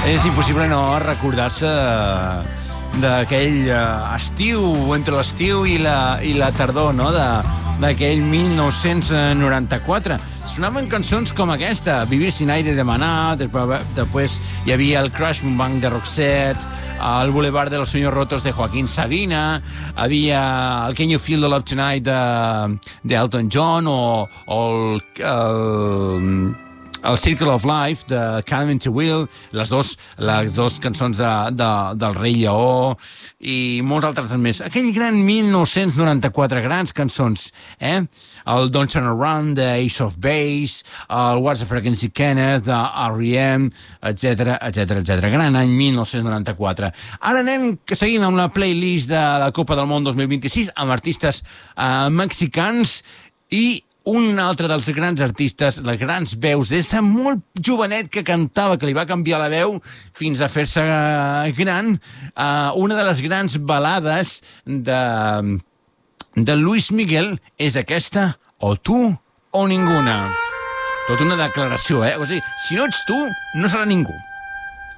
És impossible no recordar-se d'aquell estiu, entre l'estiu i la tardor, no? D'aquell 1994. Sonaven cançons com aquesta, Vivir sin aire de Maná, després hi havia el Crash Bank de Roxette, el Boulevard de los Sueños Rotos de Joaquín Sabina, havia el Can You Feel the Love Tonight de Elton John o el Circle of Life de Carmen Chewil, les dos cançons del Rei Lleó i molts altres més. Aquell gran 1994, grans cançons, el Don't Turn Around de Ace of Base, el What's the Frequency Kenneth de R.E.M., etc. Gran any 1994. Ara seguim amb la playlist de la Copa del Món 2026 amb artistes mexicans i un altre dels grans artistes, les grans veus, des de molt jovenet que cantava, que li va canviar la veu fins a fer-se gran, una de les grans balades de Luis Miguel és aquesta, O tu o ninguna. Tot una declaració, O sigui, si no ets tu, no serà ningú.